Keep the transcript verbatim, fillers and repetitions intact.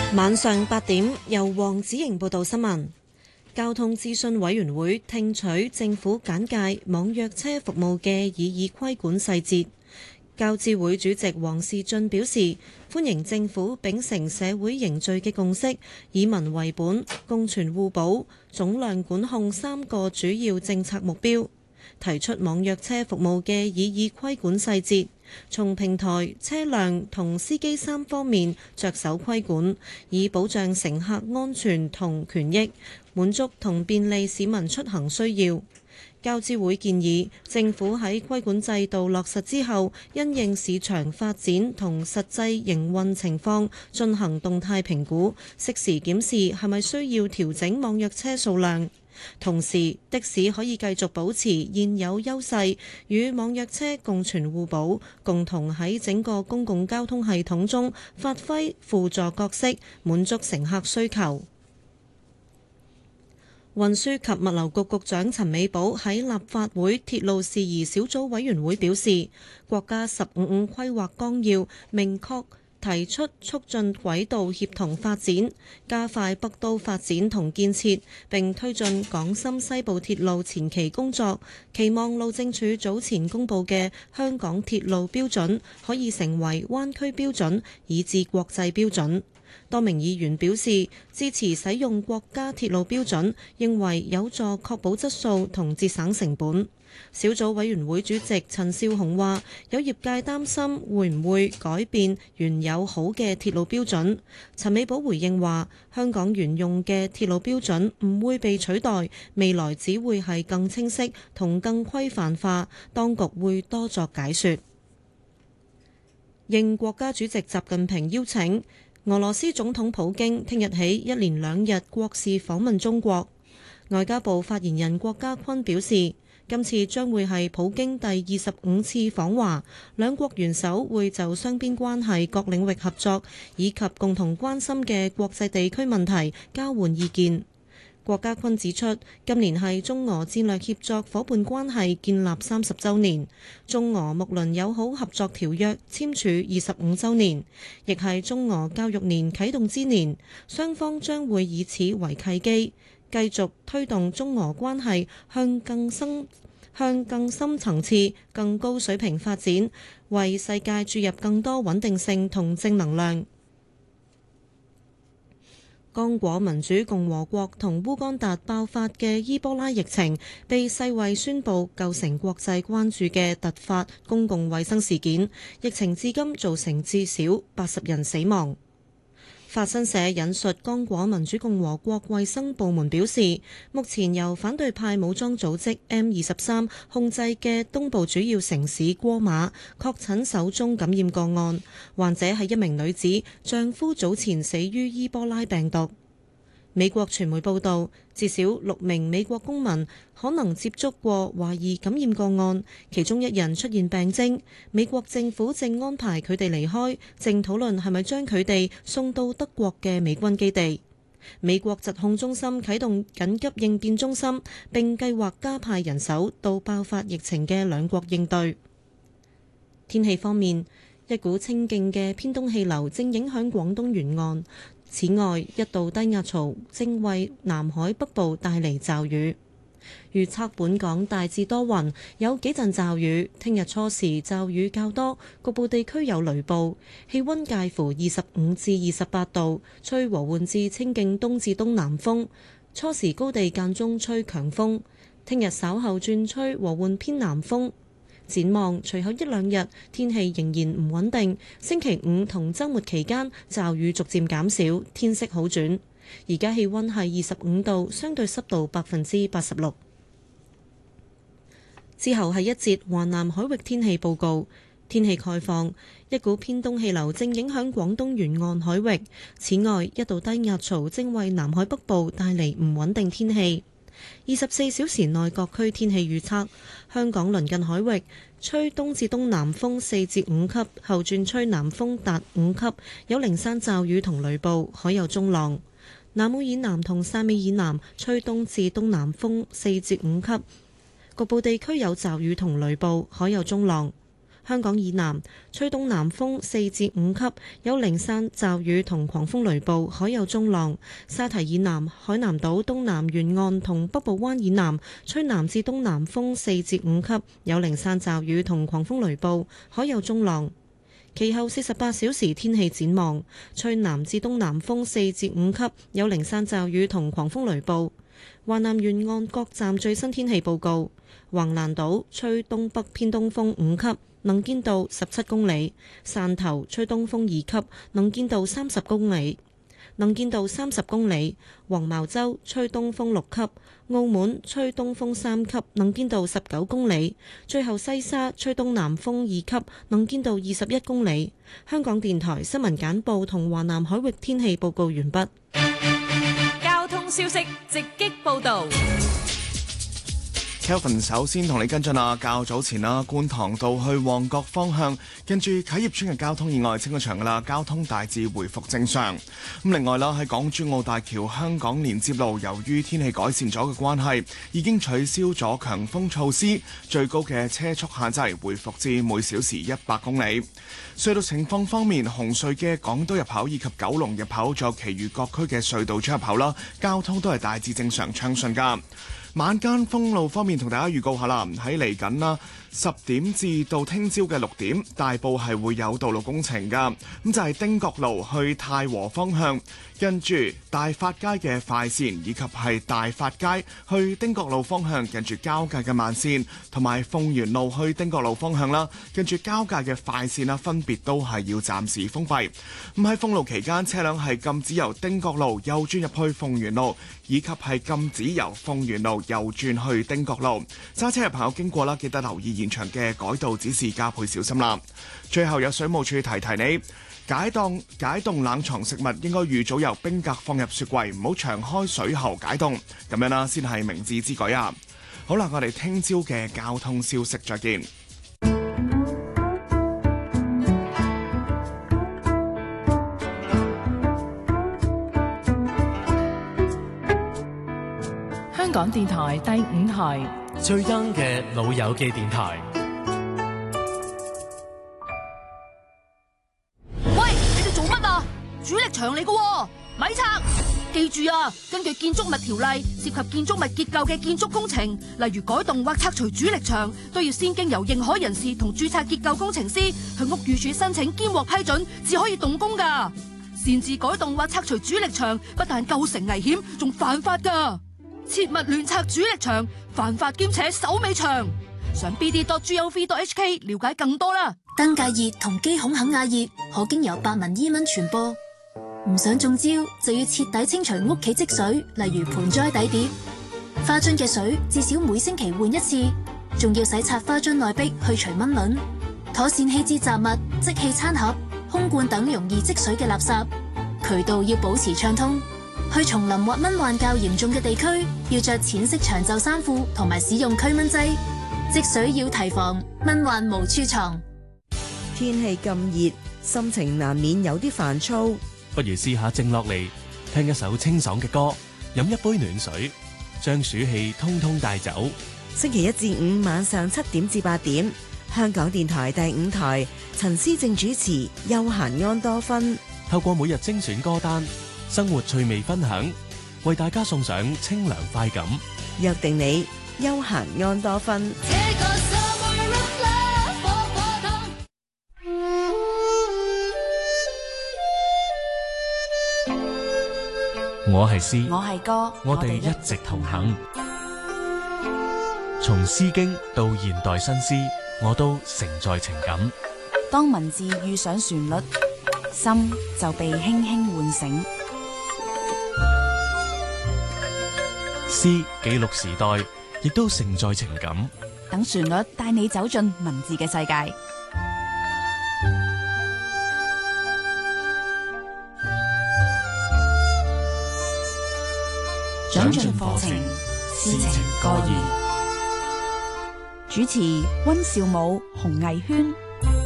晚上八點，由黃子瑩報道新聞。交通諮詢委員會聽取政府簡介網約車服務嘅擬議規管細節。交諮會主席黃士進表示，歡迎政府秉承社會凝聚嘅共識，以民為本、共存互補、總量管控三個主要政策目標，提出網約車服務嘅擬議規管細節，從平台、車輛同司機三方面着手規管，以保障乘客安全同權益，滿足同便利市民出行需要。交諮會建議政府喺規管制度落實之後，因應市場發展同實際營運情況進行動態評估，適時檢視係咪需要調整網約車數量。同時，的士可以繼續保持現有優勢，與網約車共存互補，共同喺整個公共交通系統中發揮輔助角色，滿足乘客需求。運輸及物流局局長陳美寶喺立法會鐵路事宜小組委員會表示，國家十五五規劃綱要明確提出促進軌道協同發展，加快北都發展同建設，並推進港深西部鐵路前期工作，期望路政署早前公布嘅香港鐵路標準可以成為灣區標準，以至國際標準。多名議員表示支持使用國家鐵路標準，認為有助確保質素同節省成本。小組委員會主席陳紹雄話：有業界擔心會唔會改變原有好嘅鐵路標準。陳美寶回應話：香港原用嘅鐵路標準唔會被取代，未來只會係更清晰同更規範化，當局會多作解說。應國家主席習近平邀請，俄羅斯總統普京聽日起一連兩日國事訪問中國。外交部發言人郭家坤表示，今次將會係普京第二十五次訪華，兩國元首會就雙邊關係各領域合作以及共同關心嘅國際地區問題交換意見。郭家坤指出，今年係中俄戰略協作伙伴關係建立三十週年，中俄睦鄰友好合作條約簽署二十五週年，亦係中俄教育年啟動之年，雙方將會以此為契機，繼續推動中俄關係向更深、向更深層次、更高水平發展，為世界注入更多穩定性同正能量。剛果民主共和國同烏干達爆發嘅伊波拉疫情，被世衛宣布構成國際關注嘅突發公共衛生事件，疫情至今造成至少八十人死亡。法新社引述剛果民主共和國衛生部門表示，目前由反對派武裝組織 M 二十三控制嘅東部主要城市戈馬確診首宗感染個案，患者係一名女子，丈夫早前死於伊波拉病毒。美國傳媒報道，至少六名美國公民可能接觸過懷疑感染個案，其中一人出現病徵。美國政府正安排佢哋離開，正討論係咪將佢哋送到德國嘅美軍基地。美國疾控中心啟動緊急應變中心，並計劃加派人手到爆發疫情嘅兩國應對。天氣方面，一股清勁嘅偏東氣流正影響廣東沿岸。此外，一道低壓槽正為南海北部帶嚟驟雨。預測本港大致多雲，有幾陣驟雨。聽日初時驟雨較多，局部地區有雷暴。氣溫介乎二十五至二十八度，吹和緩至清勁東至東南風。初時高地間中吹強風。聽日稍後轉吹和緩偏南風。展望隨後一兩日天氣仍然唔穩定，星期五同週末期間驟雨逐漸減少，天色好轉。而家氣溫係二十五度，相對濕度百分之八十六。之後係一節華南海域天氣報告。天氣概況，一股偏東氣流正影響廣東沿岸海域，此外一道低壓槽正為南海北部帶嚟唔穩定天氣。二十四小時內各區天氣預測：香港鄰近海域吹東至東南風四至五級，後轉吹南風達五級，有零散驟雨同雷暴，海有中浪。南澳以南同汕尾以南吹東至東南風四至五級，局部地區有驟雨同雷暴，海有中浪。 香港以南吹東南風四至五級，有零散驟雨同狂風雷暴，海有中浪。沙堤以南、海南島東南沿岸同北部灣以南吹南至東南風四至五級，有零散驟雨同狂風雷暴，海有中浪。其後四十八小時天氣展望，吹南至東南風四至五級，有零散驟雨同狂風雷暴。華南沿岸各站最新天氣報告：橫瀾島吹東北偏東風五級，能見度十七公里；汕頭吹東風二級，能見度三十公里。能見度三十公里，黃茅洲吹東風六級，澳門吹東風三級，能見度十九公里。最後西沙吹東南風二級，能見度二十一公里。香港電台新聞簡報同華南海域天氣報告完畢。 交通消息直擊報道。 Kelvin 首先同你跟進啊，較早前啦，觀塘道去旺角方向，跟住啟業邨嘅交通意外清咗場噶啦，交通大致回復正常。咁另外啦，喺港珠澳大橋香港連接路，由於天氣改善咗嘅關係，已經取消咗強風措施，最高嘅車速限制回復至每小時一百公里。隧道情況方面，紅隧嘅港島入口以及九龍入口，仲有其餘各區嘅隧道出入口啦，交通都係大致正常暢順噶。晚間封路方面，同大家預告下啦，喺嚟緊啦十點至到聽朝嘅六點，大埔係會有道路工程噶，咁就係汀角路去太和方向，跟住大發街嘅快線，以及係大發街去汀角路方向，跟住交界嘅慢線，同埋鳳園路去汀角路方向啦，跟住交界嘅快線啦，分別都係要暫時封閉。咁喺封路期間，車輛係禁止由汀角路右轉入去鳳園路，以及係禁止由鳳園路右轉去汀角路。揸車嘅朋友經過啦，記得留意現場嘅改道指示，加倍小心啦。最後有水務署提提你，解凍解凍冷藏食物應該預早由冰格放入雪櫃，唔好長開水喉解凍，咁樣啦先係明智之舉啊！好啦，我哋聽朝嘅交通消息再見。 香港電台第五台最 young 嘅老友記電台。 喂，你哋做乜啊？主力牆嚟㗎，咪拆！記住啊，根據建築物條例，涉及建築物結構嘅建築工程，例如改動或拆除主力牆，都要先經由認可人士同註冊結構工程師向屋宇署申請兼獲批准，至可以動工㗎。擅自改動或拆除主力牆，不但構成危險，仲犯法㗎。切勿亂拆主力牆，犯法兼且手尾長。上 b d dot gov dot h k 了解更多啦。 登革熱同肌孔肯亞熱可經由白紋伊蚊傳播，唔想中招就要徹底清除屋企積水，例如盆栽底碟、花樽嘅水，至少每星期換一次，仲要洗擦花樽內壁去除蚊卵，妥善棄置雜物、即棄餐盒、空罐等容易積水嘅垃圾，渠道要保持暢通。去叢林或蚊患較嚴重嘅地區，要着淺色長袖衫褲同埋使用驅蚊劑。積水要提防，蚊患無處藏。 天氣咁熱，心情難免有啲煩躁， 不如試下靜落嚟，聽一首清爽嘅歌，飲一杯暖水，將暑氣通通帶走。 星期一至五晚上七點至八點，香港電台第五台，陳思正主持《悠閒安多芬》， 透過每日精選歌單、生活趣味分享，為大家送上清涼快感。 約定你悠閒安多芬。 我係詩， 我係歌， 我哋一直同行。從詩經到現代新詩，我都承載情感。 當文字遇上旋律，心就被輕輕喚醒。 詩記錄時代，亦都承載情感。 等旋律帶你走進文字嘅世界。 長進課程，詩情歌意。 主持溫兆武、洪藝軒。